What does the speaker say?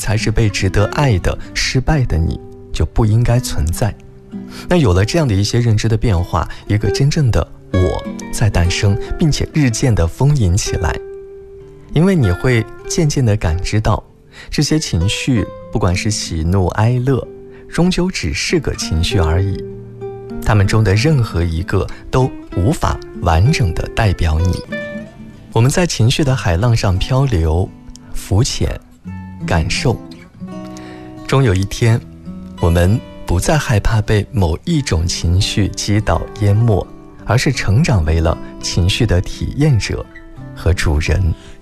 才是被值得爱的，失败的你就不应该存在。那有了这样的一些认知的变化，一个真正的我在诞生，并且日渐的丰盈起来。因为你会渐渐地感知到，这些情绪不管是喜怒哀乐，终究只是个情绪而已，它们中的任何一个都无法完整地代表你。我们在情绪的海浪上漂流、浮潜、感受，终有一天，我们不再害怕被某一种情绪击倒淹没，而是成长为了情绪的体验者和主人。